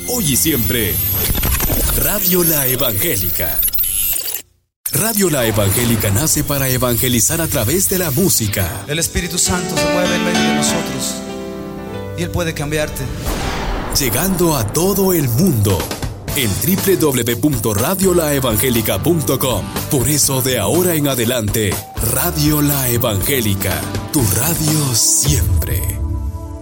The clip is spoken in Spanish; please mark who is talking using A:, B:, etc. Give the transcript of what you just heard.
A: hoy y siempre. Radio La Evangélica. Radio La Evangélica nace para evangelizar a través de la música.
B: El Espíritu Santo se mueve en medio de nosotros y Él puede cambiarte.
A: Llegando a todo el mundo en www.radiolaevangelica.com. Por eso de ahora en adelante, Radio La Evangélica, tu radio siempre.